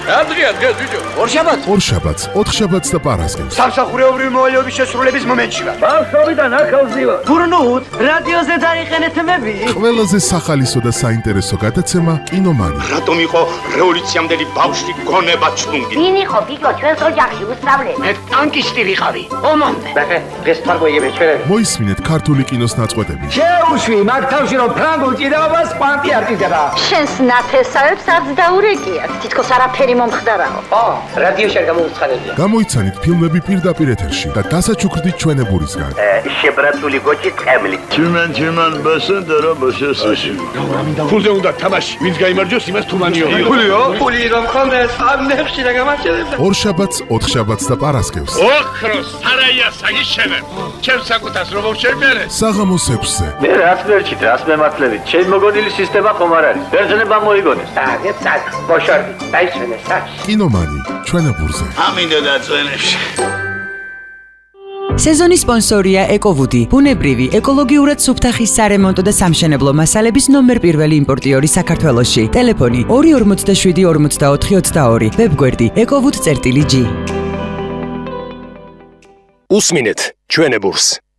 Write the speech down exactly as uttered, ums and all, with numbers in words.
რა დღეა დღეს ბიჭო? ორშაბათს. ორშაბათს, ოთხშაბათს და პარასკევს. სამსახურეობრივი მოვალეობის შესრულების მომენტში ვარ. ბავშვობიდან ახალზივა. გურნუთ, რადიოზე დაიხენეთ მები. ყველაზე სახალისო და საინტერესო გადაცემა კინომანი. რატომ იყო რევოლუციამდელი ბავშვი გონება ჩლუნგი? ვინ იყო ბიჭო ჩვენს ოჯახში უსწავლე? მე ტანკისტი ვიყავი. ომამდე. ბახე, დღეს თარგოიები ჩვენები. მოისმინეთ ქართული კინოს ნაწყვეტები. შეუშვი მაგ თავში რომ ფრანგულ ჭიდაობას კვანტი არ ჭიდება. შენს ნათესავებს არც დაურეკიათ. თითქოს არაფერი მომხდარაო. ო, რადიოში არ გამოუცხადებია. გამოიცანით ფილმები პირდაპირ ეთერში და დასაჩუქრდით ჩვენებურისგან. შებრაცული გოჭი წემლი. Чиман чиман басендера басესაში. ფულზე უნდა თამაში. ვინც გაიმარჯვოს, იმას თუმანიო. ფულიო? ფული რომ ხონდეს, ამ ნეხში რა გამარჯვებდა. ორშაბათს, ოთხშაბათს და პარასკევს. ოქროს სარაია საგიშენე. ჩემს საკუთას რომ მოვშენერე. საღამოს ექვსზე. მე რაც ვერჩით, რაც მემართლებით. ჩემი მოგონილი სისტემა ხომ არ არის. ბერძნება მოიგონეს. დაგეთ საკ, ბოშორდი. დაიშვენე საკ. კინომანი, ჩვენებურზე. ამინდა დაწვენებში. სეზონის სპონსორია ეკოვუდი, ბუნებრივი, ეკოლოგიურად სუფთახის სარემონტო და სამშენებლო მასალების ნომერ პირველი იმპორტიორი საქართველოში. ტელეფონი ორი ორმოცდაშვიდი ორმოცდაოთხი ოცდაორი, ვებგვერდი ეკოვუდ.ჟი. უსმინეთ ჩვენებურს.